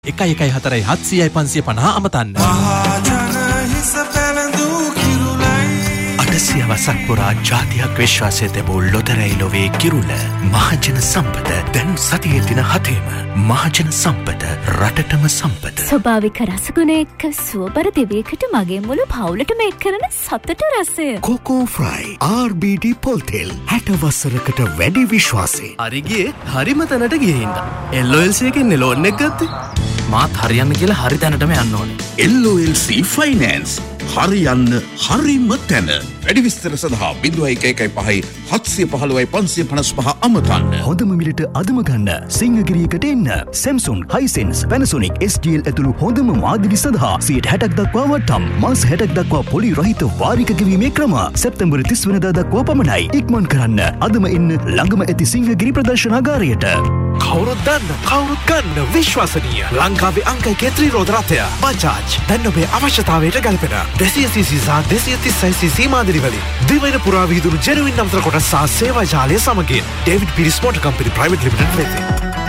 114 700 550 අමතන්න. අටසියවසක් පුරා ජාතියක් විශ්වාසය තිබූ ලොතරැයි ලොවේ කිරුළ මහජන සම්පත දැන් සතියේ දින 7ම මහජන සම්පත රටටම සම්පත. ස්වභාවික රසගුණ එක්ක සුවබර දිවියකට මගේ මුළු පවුලටම එක් කරන සතුට රසය. කොකෝ ෆ්‍රයි RBD පොල්තෙල් 60 වසරකට වැඩි විශ්වාසය. හරිගියේ හරිම තැනට ගිහින්ද. LOLC එකෙන් ලෝන් එක ගත්තේ. මාත් හරියන්න කියලා හරි තැනටම යන්න ඕනේ. LOLC ෆයිනෑන්ස් හරියන්න හරිම තැන. වැඩි විස්තර සඳහා 0115 715 555 අමතන්න. හොඳම මිලට අදම ගන්න සිංහගිරියකට එන්න. Samsung, Hisense, Panasonic, SGL ඇතුළු හොඳම මාදිලි සඳහා 60% දක්වා වටම්. මාස 60ක් දක්වා පොලි රහිත වාරික ගෙවීමේ ක්‍රම සැප්තැම්බර් 30 වෙනිදා දක්වා පමණයි. ඉක්මන් කරන්න. අදම එන්න ළඟම ඇති සිංහගිරි ප්‍රදර්ශනාගාරයට. කවුරුත් දන්න කවුරුත් ගන්න විශ්වාසනීය ලංකාවේ අංක 1 ත්‍රිරෝද රථය බජාජ් දැන් ඔබේ අවශ්‍යතාවයට ගැලපෙන 200cc සහ 230cc මාදිලි වලින් දිවයින පුරා විහිදුණු ජෙනුයින් නම්තර කොටස් සහ සේවා ජාලය සමගින් David Peiris motor company private limited වෙත